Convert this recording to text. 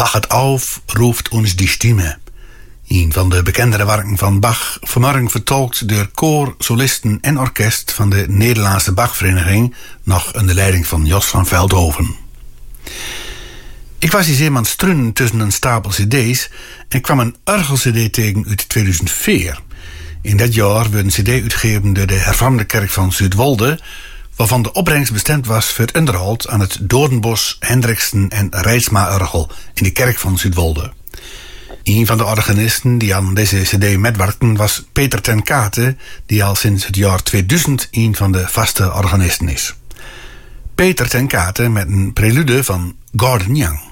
Wachet auf, roept ons die Stimme. Een van de bekendere werken van Bach, vanmorgen vertolkt door koor, solisten en orkest van de Nederlandse Bachvereniging, nog onder leiding van Jos van Veldhoven. Ik was eens eenmaal struinen tussen een stapel cd's en kwam een orgel-cd tegen uit 2004. In dat jaar werd een cd uitgegeven door de hervormde kerk van Zuidwolde, waarvan de opbrengst bestemd was voor het onderhoud aan het Doornbos, Hendriksen en Rijtsma-orgel in de kerk van Zuidwolde. Een van de organisten die aan deze cd metwerkten was Peter ten Kate, die al sinds het jaar 2000 een van de vaste organisten is. Peter ten Kate met een prelude van Gordon Young.